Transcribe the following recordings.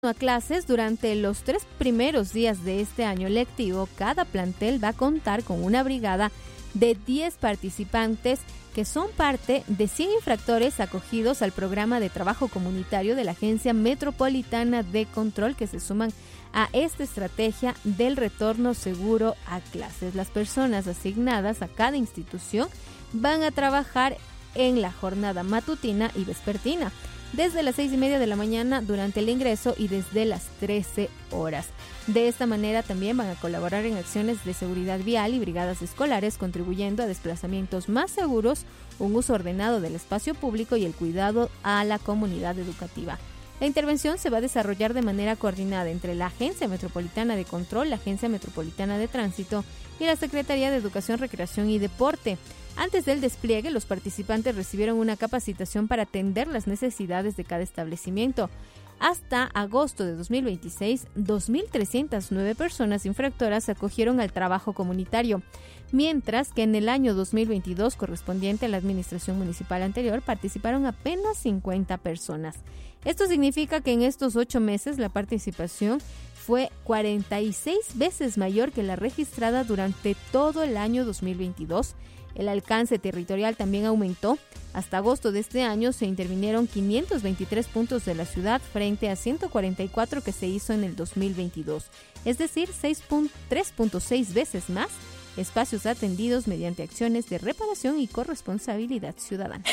A clases durante los 3 primeros días de este año lectivo, cada plantel va a contar con una brigada de 10 participantes que son parte de 100 infractores acogidos al programa de trabajo comunitario de la Agencia Metropolitana de Control, que se suman a esta estrategia del retorno seguro a clases. Las personas asignadas a cada institución van a trabajar en la jornada matutina y vespertina, desde las 6:30 de la mañana durante el ingreso y desde las 13 horas. De esta manera también van a colaborar en acciones de seguridad vial y brigadas escolares, contribuyendo a desplazamientos más seguros, un uso ordenado del espacio público y el cuidado a la comunidad educativa. La intervención se va a desarrollar de manera coordinada entre la Agencia Metropolitana de Control, la Agencia Metropolitana de Tránsito y la Secretaría de Educación, Recreación y Deporte. Antes del despliegue, los participantes recibieron una capacitación para atender las necesidades de cada establecimiento. Hasta agosto de 2026, 2.309 personas infractoras se acogieron al trabajo comunitario, mientras que en el año 2022, correspondiente a la administración municipal anterior, participaron apenas 50 personas. Esto significa que en estos 8 meses la participación fue 46 veces mayor que la registrada durante todo el año 2022. El alcance territorial también aumentó. Hasta agosto de este año se intervinieron 523 puntos de la ciudad frente a 144 que se hizo en el 2022, es decir, 3.6 veces más espacios atendidos mediante acciones de reparación y corresponsabilidad ciudadana.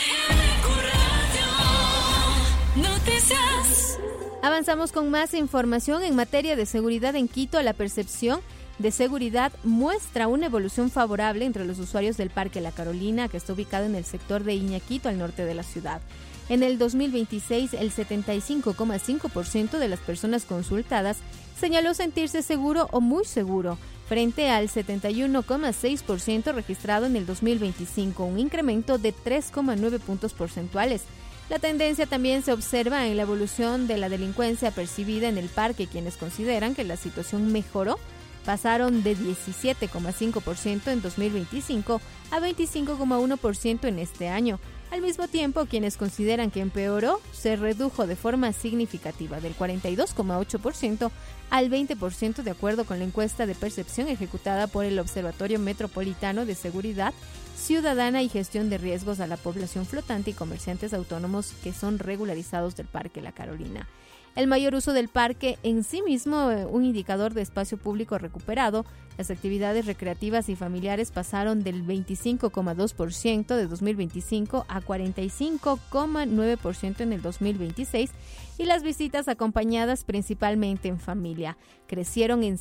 Avanzamos con más información en materia de seguridad en Quito. La percepción de seguridad muestra una evolución favorable entre los usuarios del Parque La Carolina, que está ubicado en el sector de Iñaquito, al norte de la ciudad. En el 2026, el 75,5% de las personas consultadas señaló sentirse seguro o muy seguro, frente al 71,6% registrado en el 2025, un incremento de 3,9 puntos porcentuales. La tendencia también se observa en la evolución de la delincuencia percibida en el parque, quienes consideran que la situación mejoró. Pasaron de 17,5% en 2025 a 25,1% en este año. Al mismo tiempo, quienes consideran que empeoró, se redujo de forma significativa, del 42,8% al 20%, de acuerdo con la encuesta de percepción ejecutada por el Observatorio Metropolitano de Seguridad Ciudadana y Gestión de Riesgos a la Población Flotante y Comerciantes Autónomos que son regularizados del Parque La Carolina. El mayor uso del parque en sí mismo, un indicador de espacio público recuperado. Las actividades recreativas y familiares pasaron del 25,2% de 2025 a 45,9% en el 2026 y las visitas acompañadas principalmente en familia crecieron en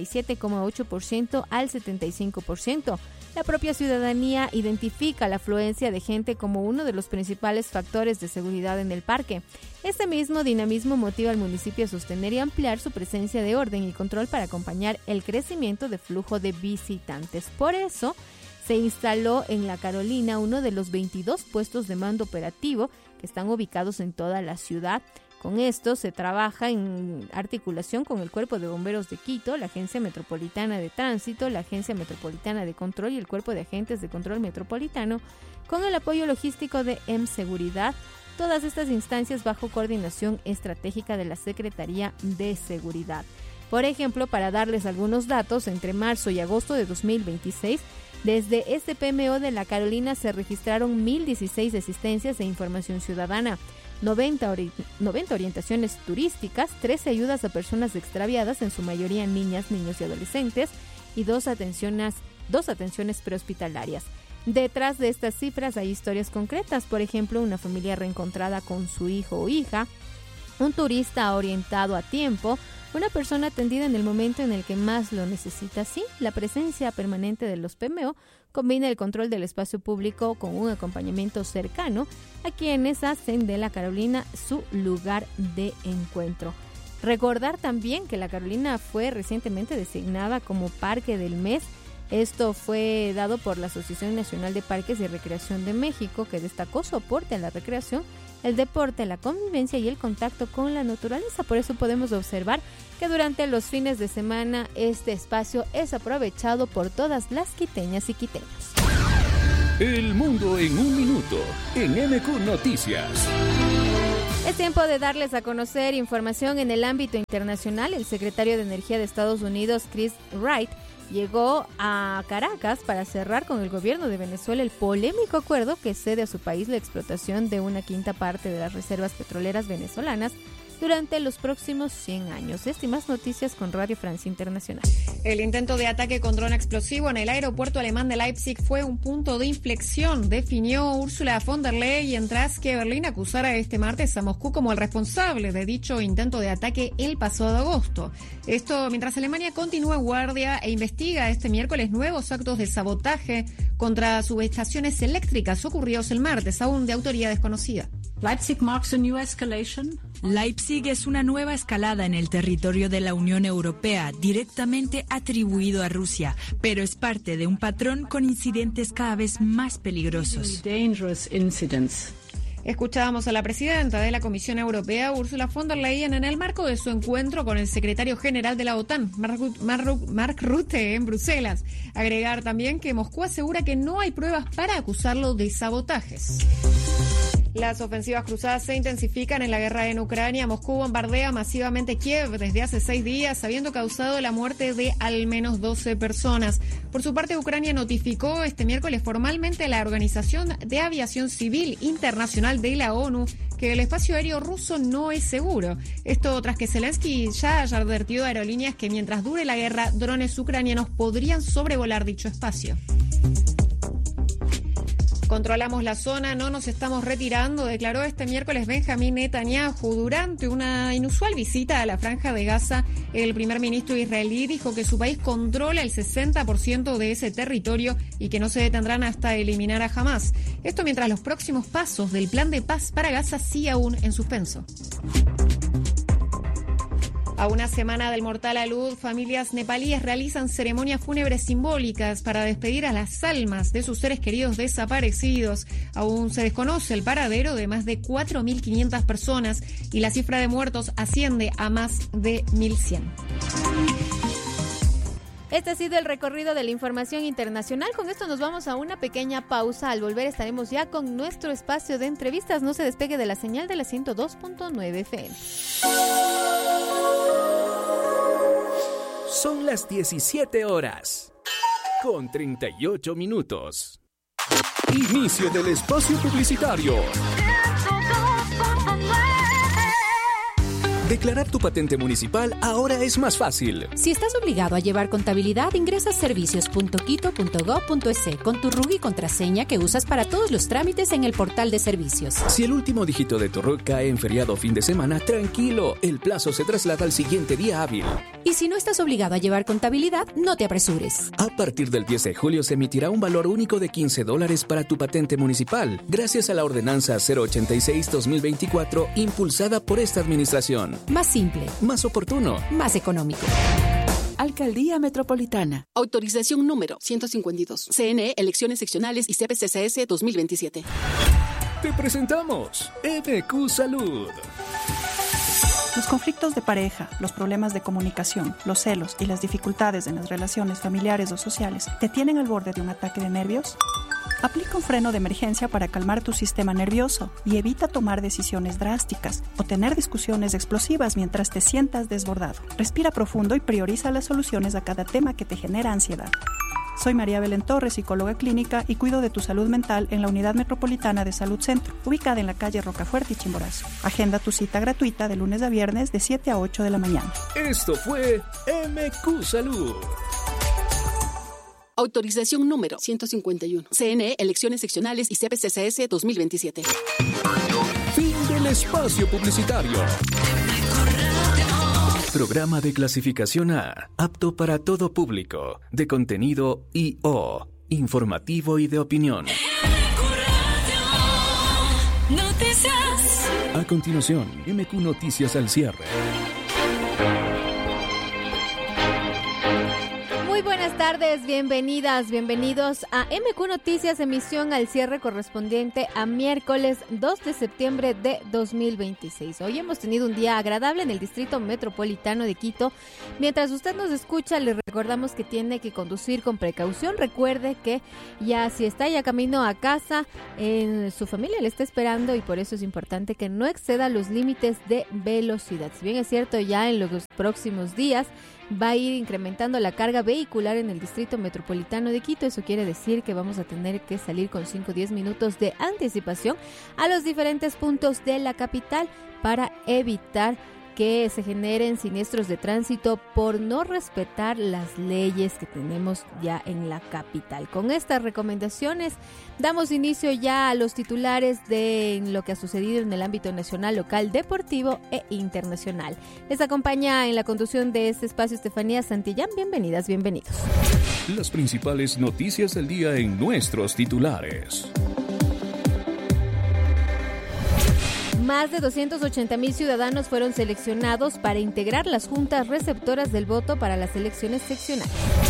67,8% al 75%. La propia ciudadanía identifica la afluencia de gente como uno de los principales factores de seguridad en el parque. Este mismo dinamismo motiva al municipio a sostener y ampliar su presencia de orden y control para acompañar el crecimiento de flujo de visitantes. Por eso, se instaló en La Carolina uno de los 22 puestos de mando operativo que están ubicados en toda la ciudad. Con esto se trabaja en articulación con el Cuerpo de Bomberos de Quito, la Agencia Metropolitana de Tránsito, la Agencia Metropolitana de Control y el Cuerpo de Agentes de Control Metropolitano, con el apoyo logístico de Seguridad. Todas estas instancias bajo coordinación estratégica de la Secretaría de Seguridad. Por ejemplo, para darles algunos datos, entre marzo y agosto de 2026, desde este PMO de La Carolina se registraron 1.016 asistencias de información ciudadana, 90 orientaciones turísticas, 13 ayudas a personas extraviadas, en su mayoría niñas, niños y adolescentes, y dos atenciones prehospitalarias. Detrás de estas cifras hay historias concretas, por ejemplo, una familia reencontrada con su hijo o hija, un turista orientado a tiempo, una persona atendida en el momento en el que más lo necesita. Sí, la presencia permanente de los PMO combina el control del espacio público con un acompañamiento cercano a quienes hacen de La Carolina su lugar de encuentro. Recordar también que La Carolina fue recientemente designada como Parque del Mes. Esto fue dado por la Asociación Nacional de Parques y Recreación de México, que destacó su aporte a la recreación, el deporte, la convivencia y el contacto con la naturaleza. Por eso podemos observar que durante los fines de semana este espacio es aprovechado por todas las quiteñas y quiteños. El mundo en un minuto en MQ Noticias. Es tiempo de darles a conocer información en el ámbito internacional. El secretario de Energía de Estados Unidos, Chris Wright, llegó a Caracas para cerrar con el gobierno de Venezuela el polémico acuerdo que cede a su país la explotación de una quinta parte de las reservas petroleras venezolanas durante los próximos 100 años. Estas y más noticias con Radio Francia Internacional. El intento de ataque con dron explosivo en el aeropuerto alemán de Leipzig fue un punto de inflexión, definió Ursula von der Leyen, tras que Berlín acusara este martes a Moscú como el responsable de dicho intento de ataque el pasado agosto. Esto mientras Alemania continúa en guardia e investiga este miércoles nuevos actos de sabotaje contra subestaciones eléctricas ocurridos el martes, aún de autoría desconocida. Leipzig es una nueva escalada en el territorio de la Unión Europea, directamente atribuido a Rusia, pero es parte de un patrón con incidentes cada vez más peligrosos. Escuchábamos a la presidenta de la Comisión Europea, Ursula von der Leyen, en el marco de su encuentro con el secretario general de la OTAN, Mark Rutte, en Bruselas. Agregar también que Moscú asegura que no hay pruebas para acusarlo de sabotajes. Las ofensivas cruzadas se intensifican en la guerra en Ucrania. Moscú bombardea masivamente Kiev desde hace 6 días, habiendo causado la muerte de al menos 12 personas. Por su parte, Ucrania notificó este miércoles formalmente a la Organización de Aviación Civil Internacional de la ONU que el espacio aéreo ruso no es seguro. Esto tras que Zelensky ya haya advertido a aerolíneas que mientras dure la guerra, drones ucranianos podrían sobrevolar dicho espacio. Controlamos la zona, no nos estamos retirando, declaró este miércoles Benjamín Netanyahu. Durante una inusual visita a la Franja de Gaza, el primer ministro israelí dijo que su país controla el 60% de ese territorio y que no se detendrán hasta eliminar a Hamás. Esto mientras los próximos pasos del plan de paz para Gaza sigue aún en suspenso. A una semana del mortal alud, familias nepalíes realizan ceremonias fúnebres simbólicas para despedir a las almas de sus seres queridos desaparecidos. Aún se desconoce el paradero de más de 4.500 personas y la cifra de muertos asciende a más de 1.100. Este ha sido el recorrido de la información internacional. Con esto nos vamos a una pequeña pausa. Al volver estaremos ya con nuestro espacio de entrevistas. No se despegue de la señal de la 102.9 FM. Son las 17 horas, con 38 minutos. Inicio del espacio publicitario. Declarar tu patente municipal ahora es más fácil. Si estás obligado a llevar contabilidad, ingresa a servicios.quito.gov.es con tu RUC y contraseña que usas para todos los trámites en el portal de servicios. Si el último dígito de tu RUC cae en feriado o fin de semana, tranquilo, el plazo se traslada al siguiente día hábil. Y si no estás obligado a llevar contabilidad, no te apresures. A partir del 10 de julio se emitirá un valor único de $15 para tu patente municipal, gracias a la ordenanza 086-2024 impulsada por esta administración. Más simple, más oportuno, más económico. Alcaldía Metropolitana. Autorización número 152. CNE, Elecciones Seccionales y CPCCS 2027. Te presentamos MQ Salud. Los conflictos de pareja, los problemas de comunicación, los celos y las dificultades en las relaciones familiares o sociales te tienen al borde de un ataque de nervios. Aplica un freno de emergencia para calmar tu sistema nervioso y evita tomar decisiones drásticas o tener discusiones explosivas mientras te sientas desbordado. Respira profundo y prioriza las soluciones a cada tema que te genera ansiedad. Soy María Belén Torres, psicóloga clínica, y cuido de tu salud mental en la Unidad Metropolitana de Salud Centro, ubicada en la calle Rocafuerte y Chimborazo. Agenda tu cita gratuita de lunes a viernes de 7 a 8 de la mañana. Esto fue MQ Salud. Autorización número 151. CNE, Elecciones Seccionales y CPCCS 2027. Fin del espacio publicitario. Programa de clasificación A, apto para todo público, de contenido I.O., informativo y de opinión. A continuación, MQ Noticias al cierre. Muy buenas Buenas tardes, bienvenidas, bienvenidos a MQ Noticias, emisión al cierre correspondiente a miércoles 2 de septiembre de 2026. Hoy hemos tenido un día agradable en el Distrito Metropolitano de Quito. Mientras usted nos escucha, le recordamos que tiene que conducir con precaución. Recuerde que ya si está ya camino a casa, su familia le está esperando y por eso es importante que no exceda los límites de velocidad. Si bien es cierto, ya en los próximos días va a ir incrementando la carga vehicular en el Distrito Metropolitano de Quito. Eso quiere decir que vamos a tener que salir con 5 o 10 minutos de anticipación a los diferentes puntos de la capital para evitar que se generen siniestros de tránsito por no respetar las leyes que tenemos ya en la capital. Con estas recomendaciones damos inicio ya a los titulares de lo que ha sucedido en el ámbito nacional, local, deportivo e internacional. Les acompaña en la conducción de este espacio Estefanía Santillán. Bienvenidas, bienvenidos. Las principales noticias del día en nuestros titulares. Más de 280,000 ciudadanos fueron seleccionados para integrar las juntas receptoras del voto para las elecciones seccionales.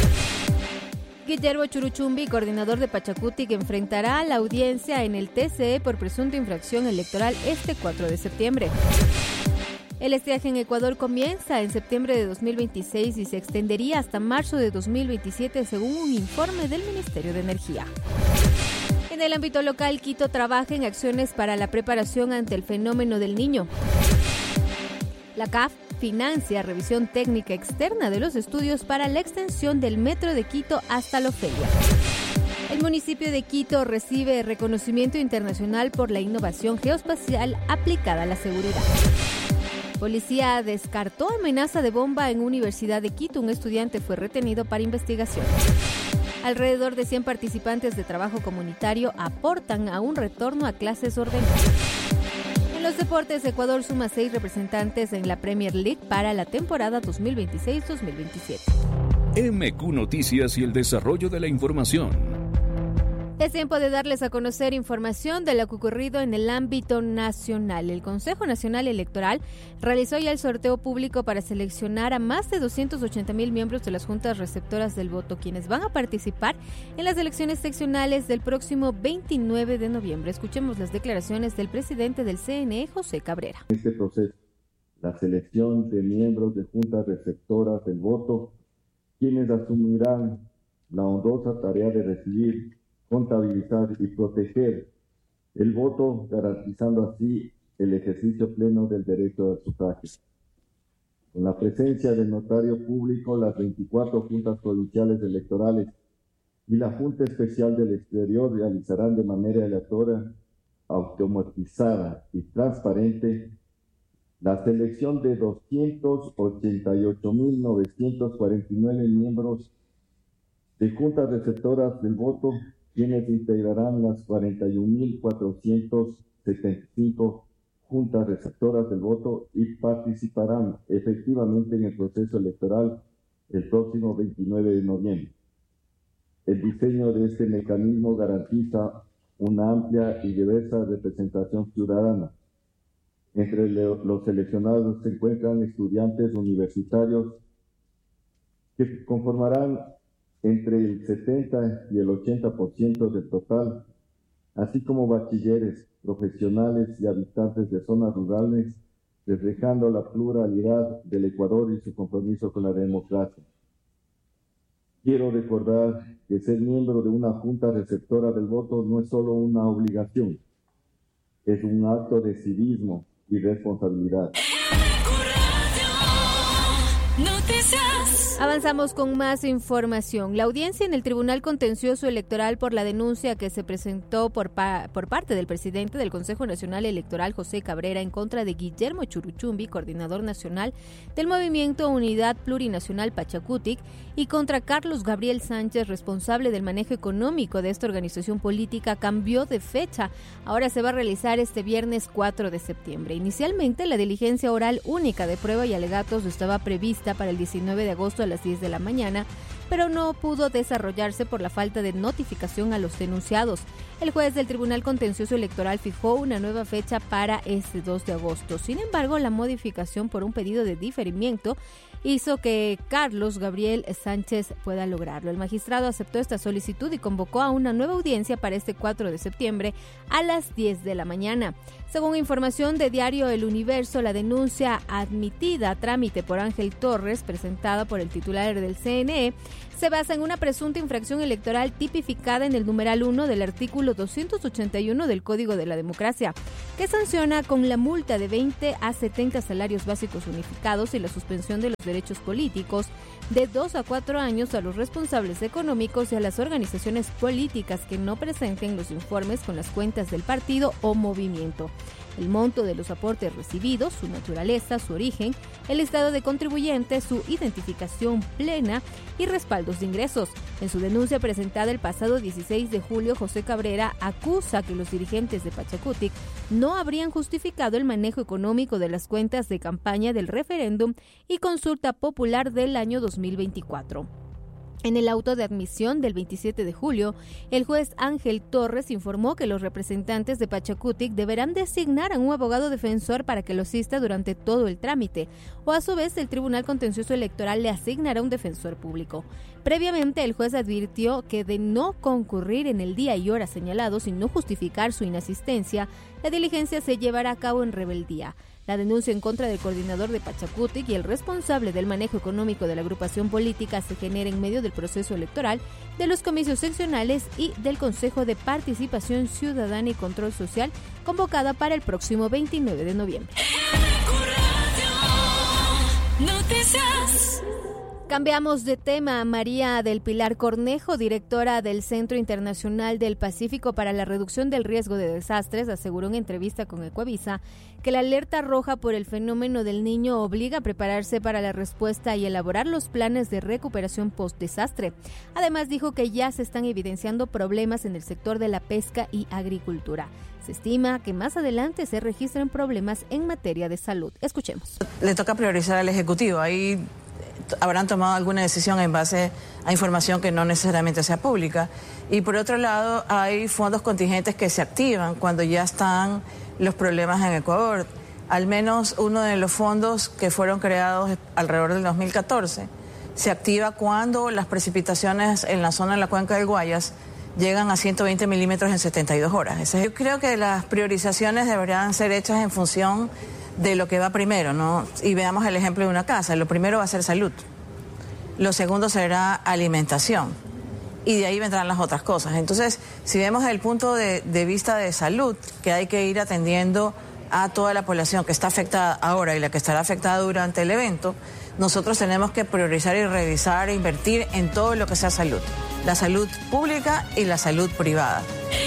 Guillermo Churuchumbi, coordinador de Pachacutic, enfrentará a la audiencia en el TCE por presunta infracción electoral este 4 de septiembre. El estiaje en Ecuador comienza en septiembre de 2026 y se extendería hasta marzo de 2027, según un informe del Ministerio de Energía. En el ámbito local, Quito trabaja en acciones para la preparación ante el fenómeno del Niño. La CAF financia revisión técnica externa de los estudios para la extensión del metro de Quito hasta la Ofelia. El municipio de Quito recibe reconocimiento internacional por la innovación geoespacial aplicada a la seguridad. Policía descartó amenaza de bomba en Universidad de Quito. Un estudiante fue retenido para investigación. Alrededor de 100 participantes de trabajo comunitario aportan a un retorno a clases ordenadas. En los deportes, Ecuador suma 6 representantes en la Premier League para la temporada 2026-2027. MQ Noticias y el desarrollo de la información. Es tiempo de darles a conocer información de lo que ocurrido en el ámbito nacional. El Consejo Nacional Electoral realizó ya el sorteo público para seleccionar a más de 280,000 miembros de las juntas receptoras del voto, quienes van a participar en las elecciones seccionales del próximo 29 de noviembre. Escuchemos las declaraciones del presidente del CNE, José Cabrera. Este proceso, la selección de miembros de juntas receptoras del voto, quienes asumirán la honrosa tarea de recibir, contabilizar y proteger el voto, garantizando así el ejercicio pleno del derecho al sufragio. Con la presencia del notario público, las 24 juntas provinciales electorales y la Junta Especial del Exterior realizarán de manera aleatoria, automatizada y transparente la selección de 288,949 miembros de juntas receptoras del voto, quienes integrarán las 41,475 juntas receptoras del voto y participarán efectivamente en el proceso electoral el próximo 29 de noviembre. El diseño de este mecanismo garantiza una amplia y diversa representación ciudadana. Entre los seleccionados se encuentran estudiantes universitarios que conformarán entre el 70 y el 80% del total, así como bachilleres, profesionales y habitantes de zonas rurales, reflejando la pluralidad del Ecuador y su compromiso con la democracia. Quiero recordar que ser miembro de una junta receptora del voto no es solo una obligación, es un acto de civismo y responsabilidad. Avanzamos con más información. La audiencia en el Tribunal Contencioso Electoral por la denuncia que se presentó por parte del presidente del Consejo Nacional Electoral, José Cabrera, en contra de Guillermo Churuchumbi, coordinador nacional del Movimiento Unidad Plurinacional Pachacutic, y contra Carlos Gabriel Sánchez, responsable del manejo económico de esta organización política, cambió de fecha. Ahora se va a realizar este viernes 4 de septiembre. Inicialmente, la diligencia oral única de prueba y alegatos estaba prevista para el 19 de agosto a las 10 de la mañana, pero no pudo desarrollarse por la falta de notificación a los denunciados. El juez del Tribunal Contencioso Electoral fijó una nueva fecha para este 2 de agosto. Sin embargo, la modificación por un pedido de diferimiento hizo que Carlos Gabriel Sánchez pueda lograrlo. El magistrado aceptó esta solicitud y convocó a una nueva audiencia para este 4 de septiembre a las 10 de la mañana. Según información de Diario El Universo, la denuncia admitida a trámite por Ángel Torres, presentada por el titular del CNE, se basa en una presunta infracción electoral tipificada en el numeral 1 del artículo 281 del Código de la Democracia, que sanciona con la multa de 20 a 70 salarios básicos unificados y la suspensión de los derechos políticos de 2 a 4 años a los responsables económicos y a las organizaciones políticas que no presenten los informes con las cuentas del partido o movimiento. El monto de los aportes recibidos, su naturaleza, su origen, el estado de contribuyente, su identificación plena y respaldos de ingresos. En su denuncia presentada el pasado 16 de julio, José Cabrera acusa que los dirigentes de Pachacutic no habrían justificado el manejo económico de las cuentas de campaña del referéndum y consulta popular del año 2024. En el auto de admisión del 27 de julio, el juez Ángel Torres informó que los representantes de Pachacutic deberán designar a un abogado defensor para que lo asista durante todo el trámite, o a su vez el Tribunal Contencioso Electoral le asignará un defensor público. Previamente, el juez advirtió que de no concurrir en el día y hora señalados y no justificar su inasistencia, la diligencia se llevará a cabo en rebeldía. La denuncia en contra del coordinador de Pachacutic y el responsable del manejo económico de la agrupación política se genera en medio del proceso electoral, de los comicios seccionales y del Consejo de Participación Ciudadana y Control Social, convocada para el próximo 29 de noviembre. Cambiamos de tema. María del Pilar Cornejo, directora del Centro Internacional del Pacífico para la Reducción del Riesgo de Desastres, aseguró en entrevista con Ecuavisa que la alerta roja por el fenómeno del Niño obliga a prepararse para la respuesta y elaborar los planes de recuperación post-desastre. Además, dijo que ya se están evidenciando problemas en el sector de la pesca y agricultura. Se estima que más adelante se registren problemas en materia de salud. Escuchemos. Le toca priorizar al Ejecutivo. Ahí habrán tomado alguna decisión en base a información que no necesariamente sea pública. Y por otro lado, hay fondos contingentes que se activan cuando ya están los problemas en Ecuador. Al menos uno de los fondos que fueron creados alrededor del 2014 se activa cuando las precipitaciones en la zona de la cuenca del Guayas llegan a 120 milímetros en 72 horas. Yo creo que las priorizaciones deberían ser hechas en función de lo que va primero, ¿no? Y veamos el ejemplo de una casa. Lo primero va a ser salud. Lo segundo será alimentación. Y de ahí vendrán las otras cosas. Entonces, si vemos el punto de vista de salud, que hay que ir atendiendo a toda la población que está afectada ahora y la que estará afectada durante el evento, nosotros tenemos que priorizar y revisar e invertir en todo lo que sea salud. La salud pública y la salud privada.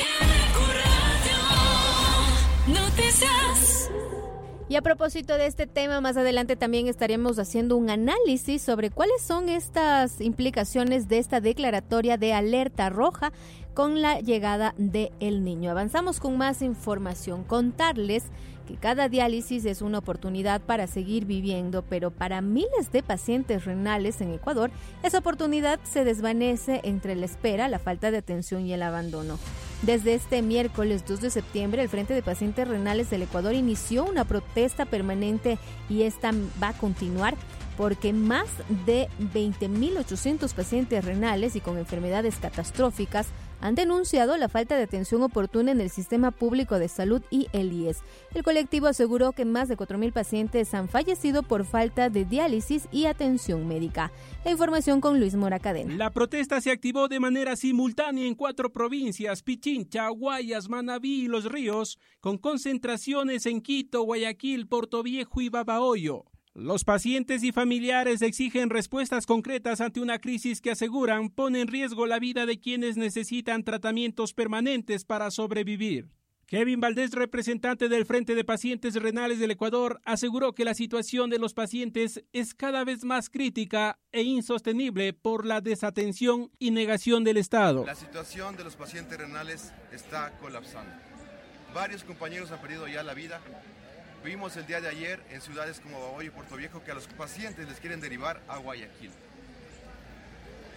Y a propósito de este tema, más adelante también estaremos haciendo un análisis sobre cuáles son estas implicaciones de esta declaratoria de alerta roja con la llegada de El Niño. Avanzamos con más información. Contarles que cada diálisis es una oportunidad para seguir viviendo, pero para miles de pacientes renales en Ecuador, esa oportunidad se desvanece entre la espera, la falta de atención y el abandono. Desde este miércoles 2 de septiembre, el Frente de Pacientes Renales del Ecuador inició una protesta permanente y esta va a continuar porque más de 20.800 pacientes renales y con enfermedades catastróficas han denunciado la falta de atención oportuna en el sistema público de salud y el IES. El colectivo aseguró que más de 4.000 pacientes han fallecido por falta de diálisis y atención médica. La información con Luis Mora Cadena. La protesta se activó de manera simultánea en 4 provincias, Pichincha, Guayas, Manabí y Los Ríos, con concentraciones en Quito, Guayaquil, Portoviejo y Babahoyo. Los pacientes y familiares exigen respuestas concretas ante una crisis que aseguran pone en riesgo la vida de quienes necesitan tratamientos permanentes para sobrevivir. Kevin Valdés, representante del Frente de Pacientes Renales del Ecuador, aseguró que la situación de los pacientes es cada vez más crítica e insostenible por la desatención y negación del Estado. La situación de los pacientes renales está colapsando. Varios compañeros han perdido ya la vida. Vimos el día de ayer en ciudades como Babahoyo y Portoviejo que a los pacientes les quieren derivar a Guayaquil.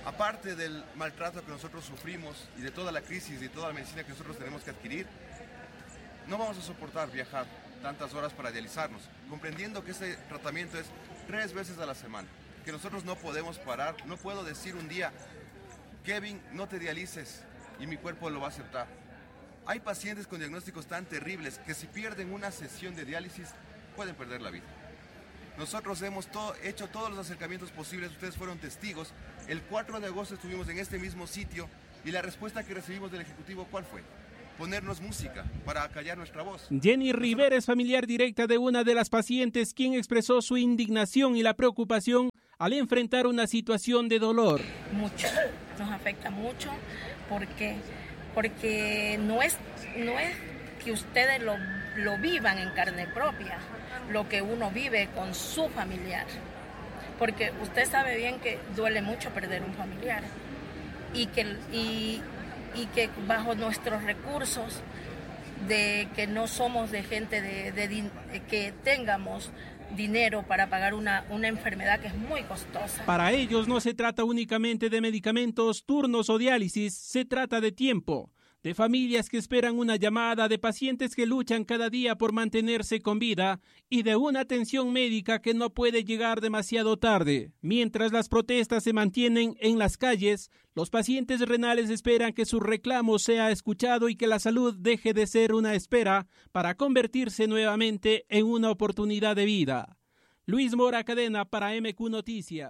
Aparte del maltrato que nosotros sufrimos y de toda la crisis y de toda la medicina que nosotros tenemos que adquirir, no vamos a soportar viajar tantas horas para dializarnos, comprendiendo que este tratamiento es 3 veces a la semana, que nosotros no podemos parar. No puedo decir un día, Kevin, no te dialices y mi cuerpo lo va a aceptar. Hay pacientes con diagnósticos tan terribles que si pierden una sesión de diálisis pueden perder la vida. Nosotros hemos hecho todos los acercamientos posibles, ustedes fueron testigos. El 4 de agosto estuvimos en este mismo sitio y la respuesta que recibimos del Ejecutivo, ¿cuál fue? Ponernos música para acallar nuestra voz. Jenny Rivera es familiar directa de una de las pacientes, quien expresó su indignación y la preocupación al enfrentar una situación de dolor. Mucho, nos afecta mucho porque no es que ustedes lo vivan en carne propia, lo que uno vive con su familiar, porque usted sabe bien que duele mucho perder un familiar y que bajo nuestros recursos, de que no somos de gente que tengamos dinero para pagar una enfermedad que es muy costosa. Para ellos no se trata únicamente de medicamentos, turnos o diálisis, se trata de tiempo, de familias que esperan una llamada, de pacientes que luchan cada día por mantenerse con vida y de una atención médica que no puede llegar demasiado tarde. Mientras las protestas se mantienen en las calles, los pacientes renales esperan que su reclamo sea escuchado y que la salud deje de ser una espera para convertirse nuevamente en una oportunidad de vida. Luis Mora Cadena para MQ Noticias.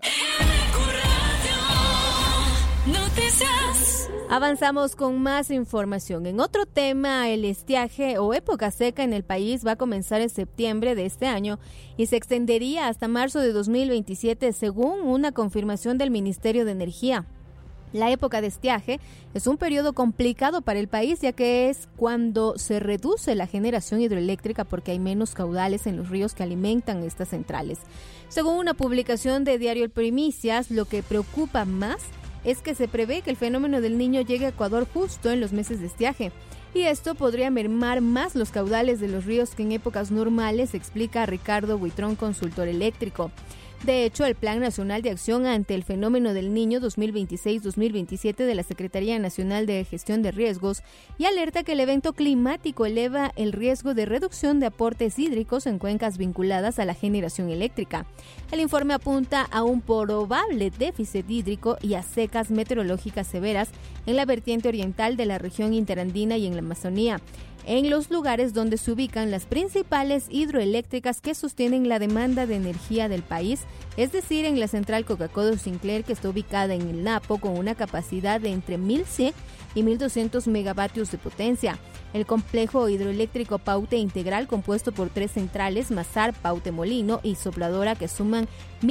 Noticias. Avanzamos con más información. En otro tema, el estiaje o época seca en el país va a comenzar en septiembre de este año y se extendería hasta marzo de 2027, según una confirmación del Ministerio de Energía. La época de estiaje es un periodo complicado para el país, ya que es cuando se reduce la generación hidroeléctrica porque hay menos caudales en los ríos que alimentan estas centrales. Según una publicación de Diario El Primicias, lo que preocupa más es que se prevé que el fenómeno del Niño llegue a Ecuador justo en los meses de estiaje. Y esto podría mermar más los caudales de los ríos que en épocas normales, explica Ricardo Buitrón, consultor eléctrico. De hecho, el Plan Nacional de Acción ante el Fenómeno del Niño 2026-2027 de la Secretaría Nacional de Gestión de Riesgos y alerta que el evento climático eleva el riesgo de reducción de aportes hídricos en cuencas vinculadas a la generación eléctrica. El informe apunta a un probable déficit hídrico y a secas meteorológicas severas en la vertiente oriental de la región interandina y en la Amazonía, en los lugares donde se ubican las principales hidroeléctricas que sostienen la demanda de energía del país, es decir, en la central Coca-Cola Sinclair, que está ubicada en el Napo con una capacidad de entre 1.100 y 1.200 megavatios de potencia. El complejo hidroeléctrico Paute Integral, compuesto por 3 centrales, Mazar, Paute Molino y Sopladora, que suman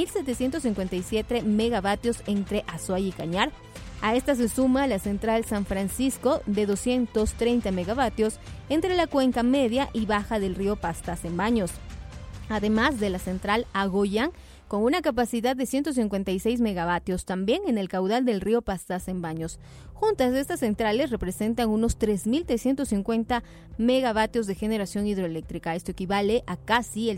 1.757 megavatios entre Azuay y Cañar. A esta se suma la central San Francisco de 230 megavatios entre la cuenca media y baja del río Pastas en Baños, además de la central Agoyán con una capacidad de 156 megavatios, también en el caudal del río Pastas en Baños. Juntas, estas centrales representan unos 3.350 megavatios de generación hidroeléctrica. Esto equivale a casi el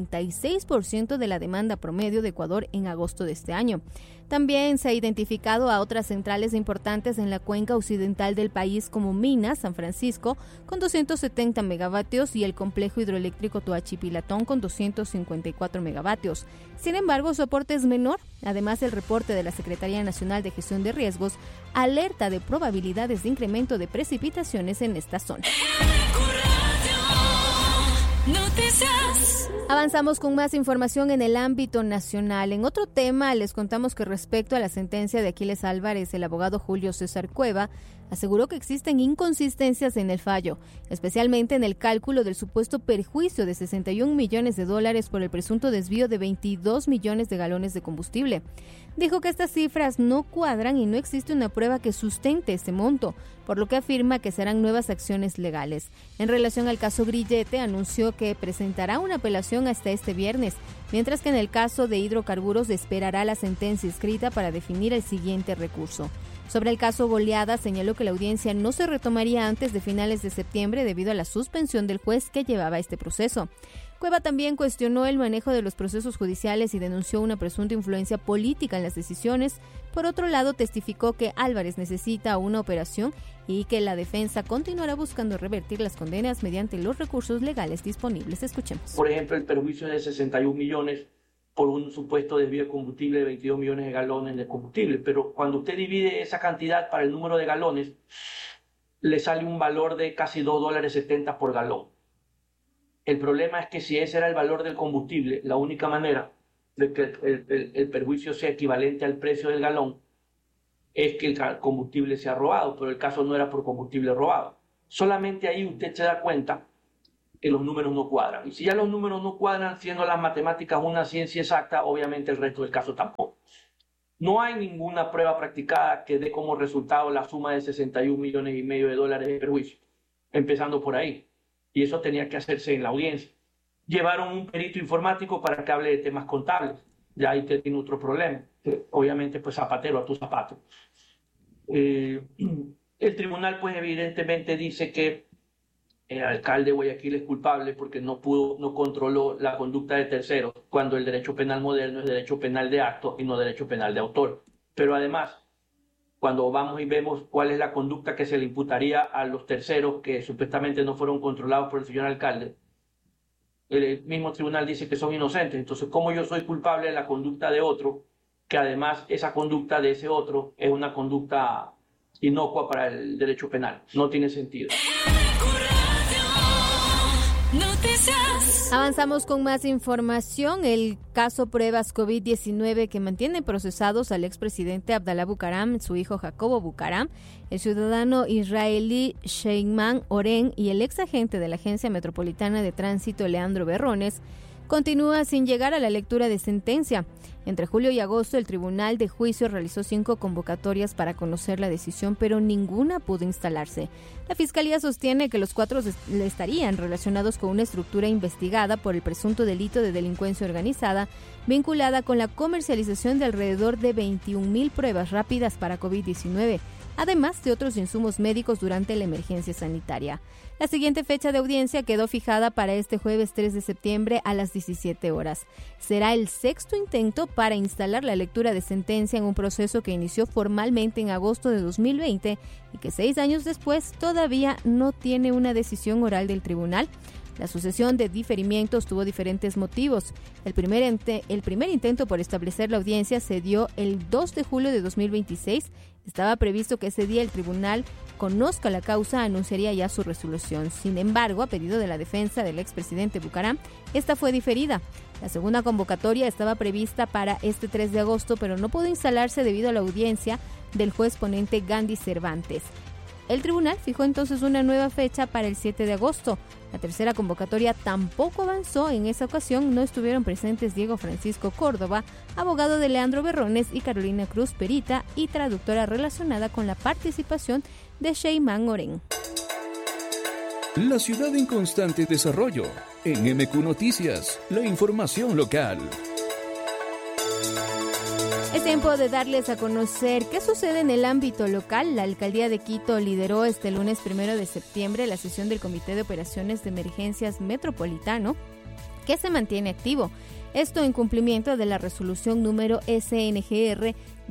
76% de la demanda promedio de Ecuador en agosto de este año. También se ha identificado a otras centrales importantes en la cuenca occidental del país como Minas, San Francisco, con 270 megavatios y el complejo hidroeléctrico Toachi-Pilatón con 254 megavatios. Sin embargo, su aporte es menor. Además, el reporte de la Secretaría Nacional de Gestión de Riesgos alerta de probabilidades de incremento de precipitaciones en esta zona. Noticias. Avanzamos con más información en el ámbito nacional. En otro tema, les contamos que respecto a la sentencia de Aquiles Álvarez, el abogado Julio César Cueva aseguró que existen inconsistencias en el fallo, especialmente en el cálculo del supuesto perjuicio de $61 millones por el presunto desvío de 22 millones de galones de combustible. Dijo que estas cifras no cuadran y no existe una prueba que sustente ese monto, por lo que afirma que serán nuevas acciones legales. En relación al caso Grillete, anunció que presentará una apelación hasta este viernes, mientras que en el caso de hidrocarburos esperará la sentencia escrita para definir el siguiente recurso. Sobre el caso Goleada, señaló que la audiencia no se retomaría antes de finales de septiembre debido a la suspensión del juez que llevaba este proceso. Cueva también cuestionó el manejo de los procesos judiciales y denunció una presunta influencia política en las decisiones. Por otro lado, testificó que Álvarez necesita una operación y que la defensa continuará buscando revertir las condenas mediante los recursos legales disponibles. Escuchemos. Por ejemplo, el perjuicio de 61 millones por un supuesto desvío de combustible de 22 millones de galones de combustible. Pero cuando usted divide esa cantidad para el número de galones, le sale un valor de casi $2.70 por galón. El problema es que si ese era el valor del combustible, la única manera de que el perjuicio sea equivalente al precio del galón es que el combustible sea robado, pero el caso no era por combustible robado. Solamente ahí usted se da cuenta que los números no cuadran. Y si ya los números no cuadran, siendo las matemáticas una ciencia exacta, obviamente el resto del caso tampoco. No hay ninguna prueba practicada que dé como resultado la suma de 61 millones y medio de dólares de perjuicio, empezando por ahí. Y eso tenía que hacerse en la audiencia. Llevaron un perito informático para que hable de temas contables. Ya ahí te tiene otro problema. Obviamente, pues zapatero a tu zapato. El tribunal, pues evidentemente dice que el alcalde de Guayaquil es culpable porque no controló la conducta de terceros, cuando el derecho penal moderno es derecho penal de acto y no derecho penal de autor. Pero además, cuando vamos y vemos cuál es la conducta que se le imputaría a los terceros que supuestamente no fueron controlados por el señor alcalde, el mismo tribunal dice que son inocentes. Entonces, ¿cómo yo soy culpable de la conducta de otro, que además esa conducta de ese otro es una conducta inocua para el derecho penal? No tiene sentido. Avanzamos con más información. El caso pruebas COVID-19 que mantiene procesados al expresidente Abdalá Bucaram, su hijo Jacobo Bucaram, el ciudadano israelí Sheyman Oren y el exagente de la Agencia Metropolitana de Tránsito Leandro Berrones continúa sin llegar a la lectura de sentencia. Entre julio y agosto, el Tribunal de Juicio realizó 5 convocatorias para conocer la decisión, pero ninguna pudo instalarse. La Fiscalía sostiene que los 4 estarían relacionados con una estructura investigada por el presunto delito de delincuencia organizada, vinculada con la comercialización de alrededor de 21,000 pruebas rápidas para COVID-19, además de otros insumos médicos durante la emergencia sanitaria. La siguiente fecha de audiencia quedó fijada para este jueves 3 de septiembre a las 17 horas. Será el 6º intento para instalar la lectura de sentencia en un proceso que inició formalmente en agosto de 2020 y que 6 años después todavía no tiene una decisión oral del tribunal. La sucesión de diferimientos tuvo diferentes motivos. El primer intento por establecer la audiencia se dio el 2 de julio de 2026. Estaba previsto que ese día el tribunal conozca la causa, anunciaría ya su resolución. Sin embargo, a pedido de la defensa del expresidente Bucaram, esta fue diferida. La segunda convocatoria estaba prevista para este 3 de agosto, pero no pudo instalarse debido a la audiencia del juez ponente Gandhi Cervantes. El tribunal fijó entonces una nueva fecha para el 7 de agosto. La tercera convocatoria tampoco avanzó. En esa ocasión no estuvieron presentes Diego Francisco Córdoba, abogado de Leandro Berrones, y Carolina Cruz, perita y traductora relacionada con la participación de Sheyman Oren. La ciudad en constante desarrollo. En MQ Noticias, la información local. Es tiempo de darles a conocer qué sucede en el ámbito local. La Alcaldía de Quito lideró este lunes 1 de septiembre la sesión del Comité de Operaciones de Emergencias Metropolitano, que se mantiene activo. Esto en cumplimiento de la resolución número SNGR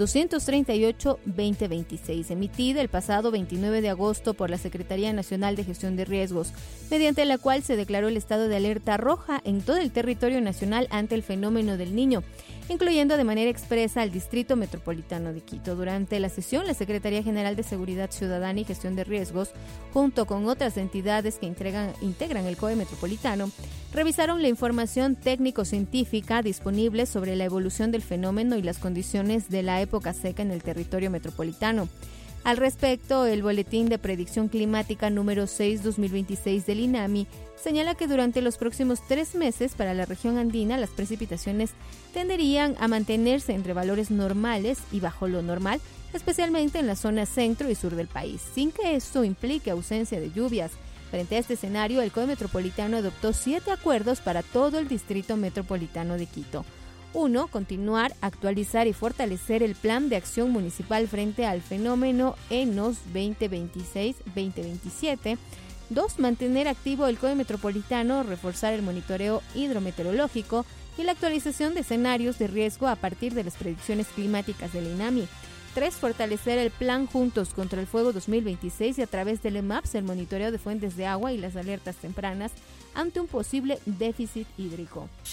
238-2026, emitida el pasado 29 de agosto por la Secretaría Nacional de Gestión de Riesgos, mediante la cual se declaró el estado de alerta roja en todo el territorio nacional ante el fenómeno del Niño, incluyendo de manera expresa al Distrito Metropolitano de Quito. Durante la sesión, la Secretaría General de Seguridad Ciudadana y Gestión de Riesgos, junto con otras entidades que integran el COE Metropolitano, revisaron la información técnico-científica disponible sobre la evolución del fenómeno y las condiciones de la época seca en el territorio metropolitano. Al respecto, el Boletín de Predicción Climática número 6-2026 del INAMI señala que durante los próximos 3 meses para la región andina las precipitaciones tenderían a mantenerse entre valores normales y bajo lo normal, especialmente en la zona centro y sur del país, sin que esto implique ausencia de lluvias. Frente a este escenario, el COE Metropolitano adoptó 7 acuerdos para todo el Distrito Metropolitano de Quito. 1. Continuar, actualizar y fortalecer el Plan de Acción Municipal frente al fenómeno ENOS 2026-2027. 2. Mantener activo el COE metropolitano, reforzar el monitoreo hidrometeorológico y la actualización de escenarios de riesgo a partir de las predicciones climáticas del INAMI. 3. Fortalecer el plan Juntos contra el Fuego 2026 y a través del EMAPS, el monitoreo de fuentes de agua y las alertas tempranas ante un posible déficit hídrico.